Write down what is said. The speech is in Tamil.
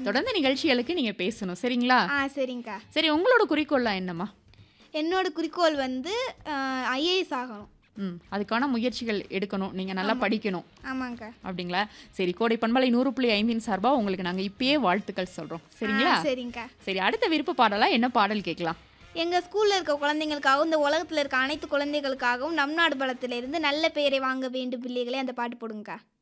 தொடர்ந்து நிகழ்ச்சிகளுக்கு நீங்க பேசணும். சரிங்களா? சரிங்கக்கா. சரி, உங்களோட குறிக்கோள்லாம் என்னம்மா? என்னோட குறிக்கோள் வந்து ஐஏஎஸ் ஆகணும். அதுக்கான முயற்சிகள் எடுக்கணும். நீங்க நல்லா படிக்கணும். ஆமாங்கக்கா. அப்படிங்களா? சரி, கோடை பண்பலை 100.5 சார்பா உங்களுக்கு நாங்க இப்பயே வாழ்த்துக்கள் சொல்றோம். சரிங்களா? சரிங்கக்கா. சரி, அடுத்த விருப்ப பாடலா என்ன பாடல் கேட்கலாம்? எங்கள் ஸ்கூலில் இருக்க குழந்தைங்களுக்காகவும் இந்த உலகத்தில் இருக்க அனைத்து குழந்தைகளுக்காகவும் நம் நாடு பலத்திலிருந்து நல்ல பெயரை வாங்க வேண்டும் பிள்ளைகளே அந்த பாட்டு போடுங்கக்கா.